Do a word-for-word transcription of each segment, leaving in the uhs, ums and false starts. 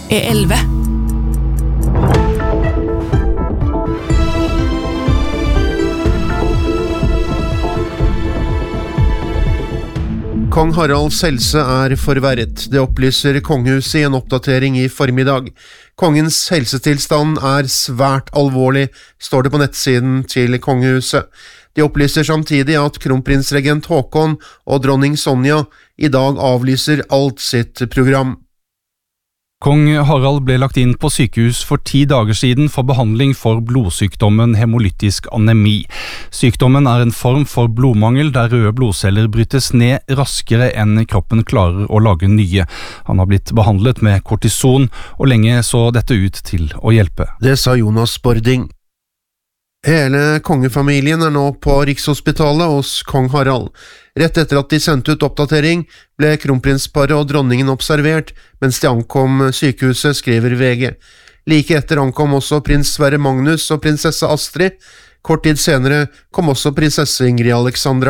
er elleve. Kong Haralds helse er forverret. Det opplyser kongehuset i en oppdatering i formiddag. Kongens helsetilstand er svært alvorlig, står det på nettsiden til kongehuset. De opplyser samtidig at kronprinsregent Håkon og dronning Sonja i dag avlyser alt sitt program. Kong Harald ble lagt inn på sykehus for ti dager siden for behandling for blodsykdommen hemolytisk anemi. Sykdommen er en form for blodmangel der røde blodceller brytes ned raskere enn kroppen klarer å lage nye. Han har blitt behandlet med kortison, og lenge så dette ut til å hjelpe. Det sa Jonas Bording. Hele kongefamilien er nå på Rikshospitalet hos kong Harald. Rett etter at de sendte ut oppdatering, ble kronprinsparet og dronningen observert mens de ankom sykehuset, skriver V G. Like etter ankom også prins Sverre Magnus og prinsesse Astrid. Kort tid senere kom også prinsesse Ingrid Alexandra.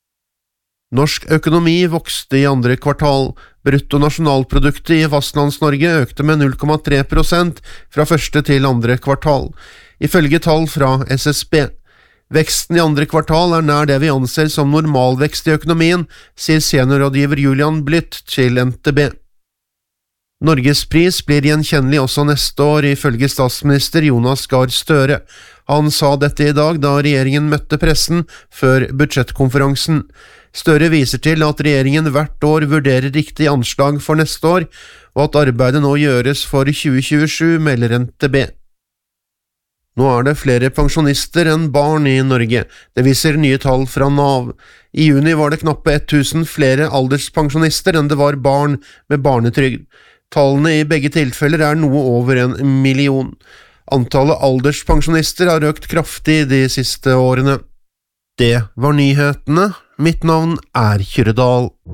Norsk økonomi vokste i andre kvartal. Bruttonasjonalproduktet i Fastlands-Norge økte med null komma tre prosent fra første til andre kvartal. Ifølge tall fra S S B. Veksten i andre kvartal er nær det vi anser som normalvekst i økonomien, sier seniorrådgiver Julian Blytt til N T B. Norges pris blir gjenkjennelig også neste år, ifølge statsminister Jonas Gahr Støre. Han sa dette i dag da regjeringen møtte pressen før budsjettkonferansen. Støre viser til at regjeringen hvert år vurderer riktig anslag for neste år, og at arbeidet nå gjøres for tjue tjuesju, melder N T B. Nå er det flere pensjonister enn barn i Norge. Det viser nye tall fra Nav. I juni var det knappe tusen flere alderspensjonister enn det var barn med barnetrygd. Tallene i begge tilfeller er noe over en million. Antallet alderspensjonister har økt kraftig de siste årene. Det var nyhetene. Mitt navn er Kyrre Dahl.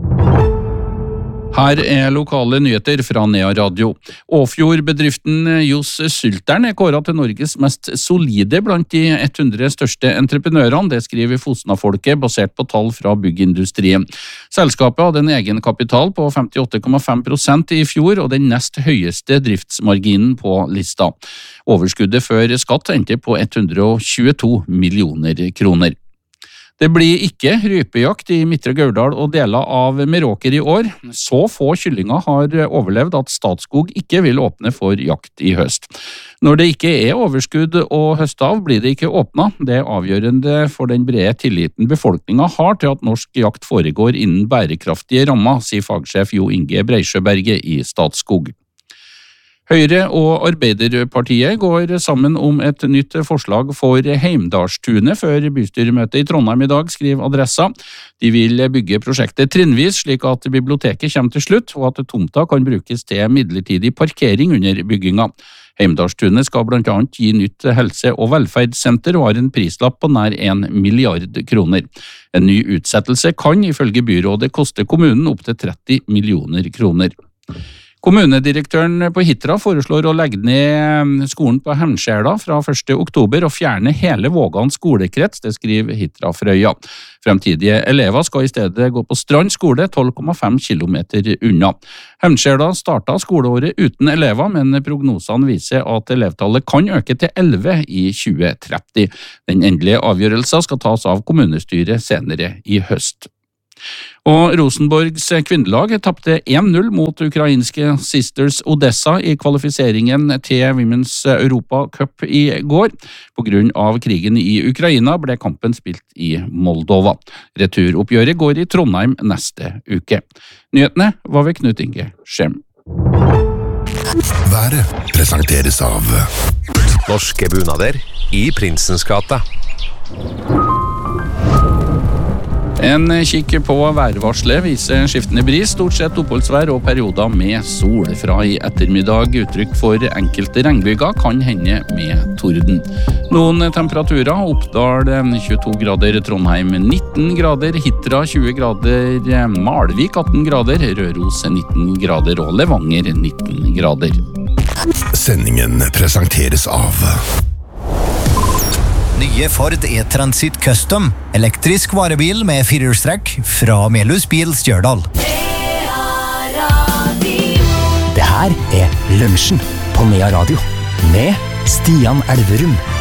Her er lokale nyheter fra Nea Radio. Åfjord-bedriften Johs Sylteren er kåret til Norges mest solide blant de hundre største entreprenørene, det skriver Fosna-folket basert på tall fra byggindustrien. Selskapet hadde en egenkapital på femtiåtte komma fem prosent i fjor og den nest høyeste driftsmarginen på lista. Overskuddet før skatt endte på hundre og tjueto millioner kroner. Det blir ikke rypejakt i Midtre Gauldal og deler av Meråker i år. Så få kyllinger har overlevd at Statskog ikke vil åpne for jakt i høst. Når det ikke er overskudd å høste av, blir det ikke åpnet. Det er avgjørende for den brede tilliten befolkningen har til at norsk jakt foregår innen bærekraftige rammer, sier fagsjef Jo Inge Breisjøberget i Statskog. Høyre og Arbeiderpartiet går sammen om et nytt forslag for Heimdalstunet før bystyremøtet i Trondheim i dag, skriver Adressa. De vil bygge prosjektet trinnvis slik at biblioteket kommer til slutt, og at tomta kan brukes til midlertidig parkering under bygginga. Heimdalstunet skal blant annet gi nytt helse- og velferdssenter og har en prislapp på nær en milliard kroner. En ny utsettelse kan ifølge byrådet koste kommunen opp til tretti millioner kroner. Kommunedirektøren på Hitra foreslår å legge ned skolen på Hemskjela fra første oktober og fjerne hele Vågan skolekrets, det skriver Hitra Frøya. Fremtidige elever skal i stedet gå på Strand skole, tolv komma fem kilometer unna. Hemskjela startet skoleåret uten elever, men prognosene viser at elevtallet kan øke til elleve i tjue tretti. Den endelige avgjørelsen skal tas av kommunestyret senere i høst. Og Rosenborgs kvinnelag tappte én null mot ukrainske Sisters Odessa i kvalifiseringen til Women's Europa Cup i går. På grunn av krigen i Ukraina ble kampen spilt i Moldova. Returoppgjøret går i Trondheim neste uke. Nyhetene var ved Knut Inge Skjem. Været presenteres av Norske bunader i Prinsens gate. En kikk på værvarselet viser skiftende bris, stort sett oppholdsvær og perioder med sol. Fra i ettermiddag uttrykk for enkelte regnbyger kan hende med torden. Noen temperaturer: Oppdal tjueto grader, Trondheim nitten grader, Hitra tjue grader, Malvik atten grader, Røros nitten grader og Levanger nitten grader. Sendingen presenteres av Nye Ford E-Transit Custom, elektrisk varebil med firehjulstrekk fra Melhus Bil Stjørdal. Det her her er Lunsjen på Nea Radio med Stian Elverum.